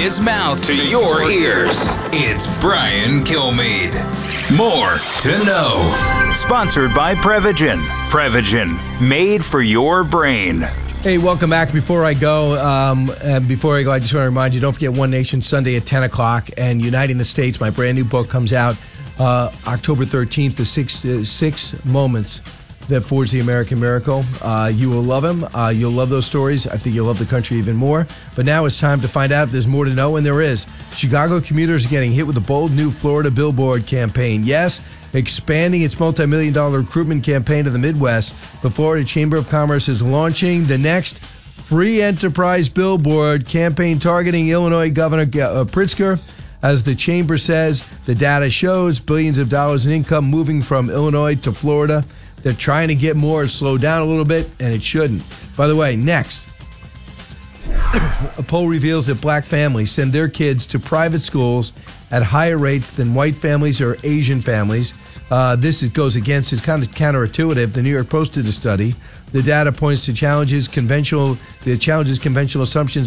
his mouth to your ears. It's Brian Kilmeade. More to know. Sponsored by Prevagen. Prevagen, made for your brain. Hey, welcome back. Before I go, I just want to remind you, don't forget One Nation Sunday at 10 o'clock and Uniting the States. My brand new book comes out October 13th, the six moments that forged the American miracle. You will love them. You'll love those stories. I think you'll love the country even more. But now it's time to find out if there's more to know, and there is. Chicago commuters are getting hit with a bold new Florida billboard campaign. Yes, expanding its multi-million-dollar recruitment campaign to the Midwest. The Florida Chamber of Commerce is launching the next free enterprise billboard campaign targeting Illinois Governor Pritzker. As the chamber says, the data shows billions of dollars in income moving from Illinois to Florida. They're trying to get more, slow down a little bit, and it shouldn't. By the way, next, a poll reveals that black families send their kids to private schools at higher rates than white families or Asian families. It goes against, it's kind of counterintuitive. The New York Post did a study. The data points to conventional assumptions